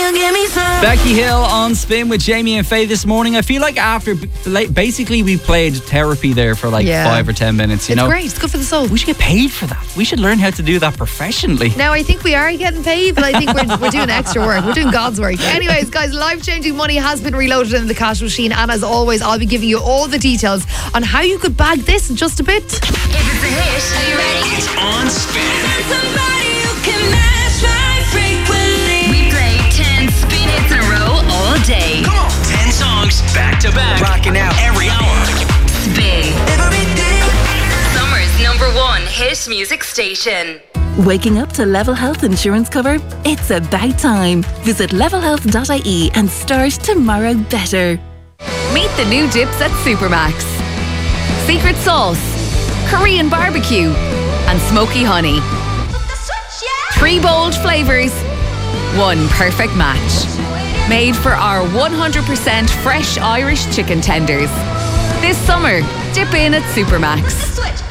Becky Hill on Spin with Jamie and Faye this morning. I feel like after basically we played therapy there for 5 or 10 minutes. It's great. It's good for the soul. We should get paid for that. We should learn how to do that professionally. Now I think we are getting paid, but I think we're doing extra work. We're doing God's work. Anyways, guys, life-changing money has been reloaded in the cash machine, and as always, I'll be giving you all the details on how you could bag this in just a bit. If it's a hit, are you ready? It's on Spin. Somebody who can match my frequency. We play 10 spin hits in a row all day. Come on. 10 songs back to back. Rocking out every hour. Spin. Summer's #1 hit music station. Waking up to Level Health insurance cover? It's about time. Visit levelhealth.ie and start tomorrow better. Meet the new dips at Supermax. Secret sauce, Korean barbecue, and smoky honey. 3 bold flavours, 1 perfect match. Made for our 100% fresh Irish chicken tenders. This summer, dip in at Supermax.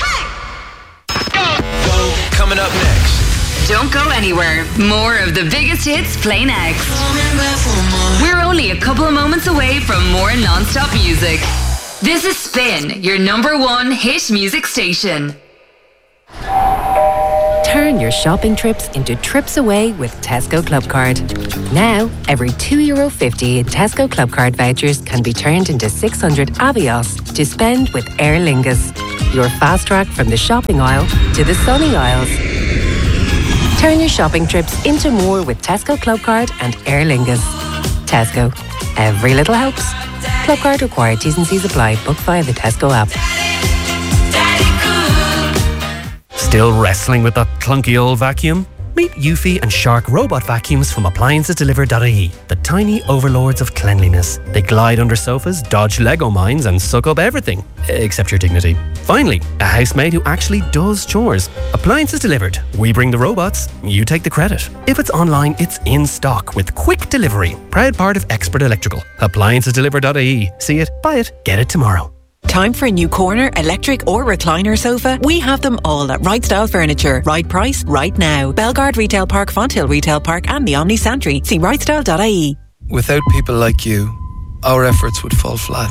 Coming up next. Don't go anywhere. More of the biggest hits play next. We're only a couple of moments away from more non-stop music. This is Spin, your #1 hit music station. Turn your shopping trips into trips away with Tesco Clubcard. Now, every €2.50 in Tesco Clubcard vouchers can be turned into 600 Avios to spend with Aer Lingus. Your fast track from the shopping aisle to the sunny aisles. Turn your shopping trips into more with Tesco Clubcard and Aer Lingus. Tesco. Every little helps. Clubcard required. T's and C's apply. Book via the Tesco app. Still wrestling with that clunky old vacuum? Meet Eufy and Shark robot vacuums from AppliancesDelivered.ie, the tiny overlords of cleanliness. They glide under sofas, dodge Lego mines and suck up everything, except your dignity. Finally, a housemaid who actually does chores. Appliances Delivered. We bring the robots, you take the credit. If it's online, it's in stock with quick delivery. Proud part of Expert Electrical. AppliancesDelivered.ie. See it, buy it, get it tomorrow. Time for a new corner, electric or recliner sofa? We have them all at Right Style Furniture. Right price, right now. Belgard Retail Park, Fonthill Retail Park and the Omni Santry. See rightstyle.ie. Without people like you, our efforts would fall flat.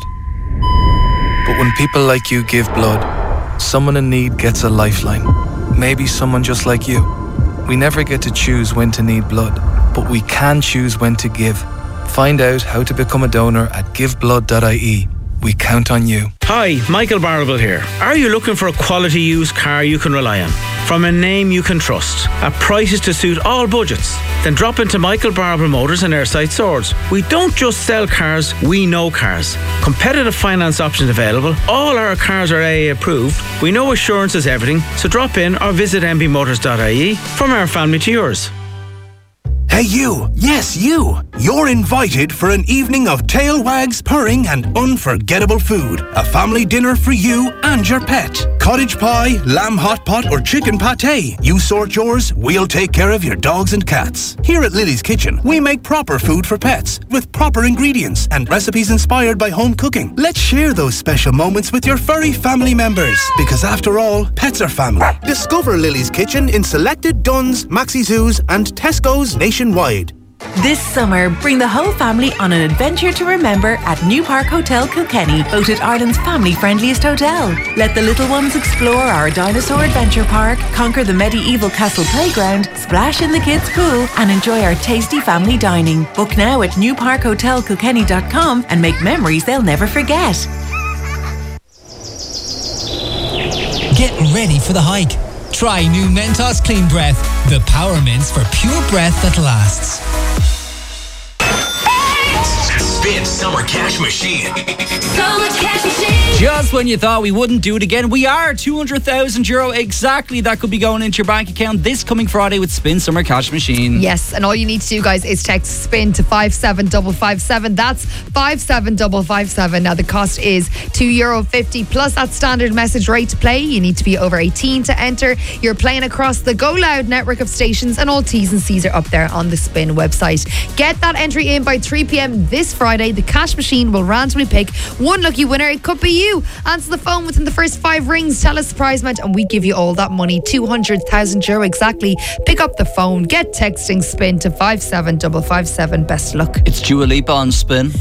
But when people like you give blood, someone in need gets a lifeline. Maybe someone just like you. We never get to choose when to need blood, but we can choose when to give. Find out how to become a donor at giveblood.ie. We count on you. Hi, Michael Barrable here. Are you looking for a quality used car you can rely on? From a name you can trust, at prices to suit all budgets? Then drop into Michael Barrable Motors and Airside Swords. We don't just sell cars, we know cars. Competitive finance options available. All our cars are AA approved. We know assurance is everything, so drop in or visit mbmotors.ie. From our family to yours. Hey you, yes you, you're invited for an evening of tail wags, purring and unforgettable food. A family dinner for you and your pet. Cottage pie, lamb hot pot or chicken pate. You sort yours, we'll take care of your dogs and cats. Here at Lily's Kitchen, we make proper food for pets with proper ingredients and recipes inspired by home cooking. Let's share those special moments with your furry family members, because after all, pets are family. Discover Lily's Kitchen in selected Dunnes, Maxi Zoos and Tesco's nationwide. This summer, bring the whole family on an adventure to remember at New Park Hotel Kilkenny, voted Ireland's family-friendliest hotel. Let the little ones explore our dinosaur adventure park, conquer the medieval castle playground, splash in the kids' pool and enjoy our tasty family dining. Book now at newparkhotelkilkenny.com and make memories they'll never forget. Get ready for the hike. Try new Mentos Clean Breath, the power mints for pure breath that lasts. Spin Summer Cash Machine. Summer Cash Machine. Just when you thought we wouldn't do it again, we are. €200,000 exactly. That could be going into your bank account this coming Friday with Spin Summer Cash Machine. Yes, and all you need to do, guys, is text SPIN to 57557. That's 57557. Now, the cost is €2.50 plus that standard message rate to play. You need to be over 18 to enter. You're playing across the Go Loud network of stations, and all T's and C's are up there on the Spin website. Get that entry in by 3 p.m. this Friday. Friday, the cash machine will randomly pick one lucky winner. It could be you. Answer the phone within the first 5 rings. Tell us the prize amount and we give you all that money. 200,000 euro exactly. Pick up the phone. Get texting Spin to 57557. Best of luck. It's Dua Lipa on Spin.